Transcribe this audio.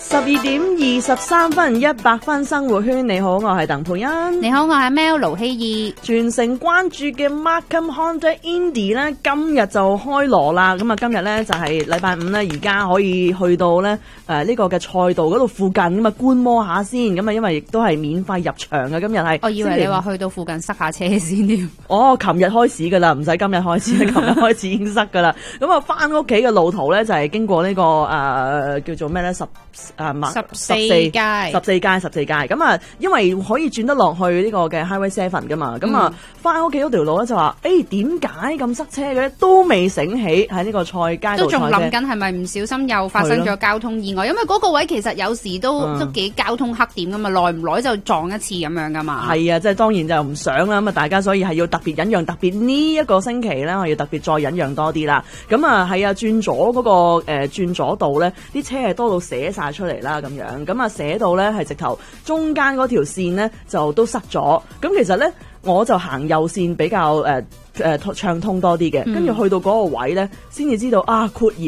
12:23 生活圈，你好，我係鄧佩欣。 你好，我係 Mel 盧希義。 全城關注嘅 Markham Honda Indy 咧，今日就開鑼啦。咁啊，今日咧就係禮拜五咧，而家可以去到咧呢個嘅賽道嗰度附近咁啊觀摩下先。咁啊，因為亦都係免費入場嘅。今日係， 我以為你話去到附近塞下車先添。 哦，琴日開始噶啦，唔使今日開始，琴日開始已經塞噶啦。咁啊，翻屋企嘅路途咧就係經過呢個叫做咩咧14街，咁啊，因為可以轉得落去呢個嘅 Highway 7噶嘛，咁啊，翻屋企嗰條路咧就話，點解咁塞車嘅咧？都未醒起喺呢個賽街度， 都仲諗緊係咪唔小心又發生咗交通意外？因為嗰個位其實有時都幾交通黑點噶嘛，耐唔耐就撞一次咁樣噶嘛。係啊，即係當然就唔想啦，咁啊，大家所以係要特別忍讓，特別呢一個星期咧，我要特別再忍讓多啲啦。咁啊，係啊，轉左嗰個轉左道咧，啲車係多到寫晒出嚟啦，咁樣，咁啊寫到咧係直頭中間嗰條線咧就都塞咗。咁其實咧我就行右線比較暢通多啲嘅，跟住去到嗰個位咧先至知道啊豁然